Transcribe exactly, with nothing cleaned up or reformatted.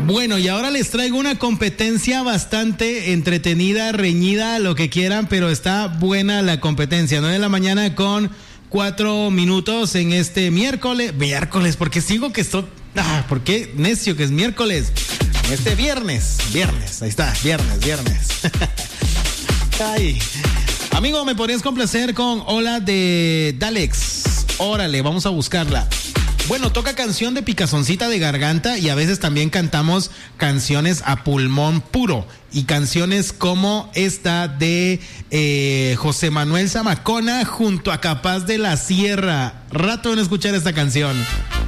Bueno, y ahora les traigo una competencia bastante entretenida, reñida, lo que quieran, pero está buena la competencia. nueve de la mañana con cuatro minutos en este miércoles. Miércoles, porque sigo que estoy... Ah, ¿por qué necio que es miércoles? Este viernes, viernes, ahí está, viernes, viernes. Ay. Amigo, ¿me podrías complacer con Hola de Dalex? Órale, vamos a buscarla. Bueno, toca canción de picazoncita de garganta y a veces también cantamos canciones a pulmón puro y canciones como esta de eh, José Manuel Zamacona junto a Capaz de la Sierra. Rato en escuchar esta canción.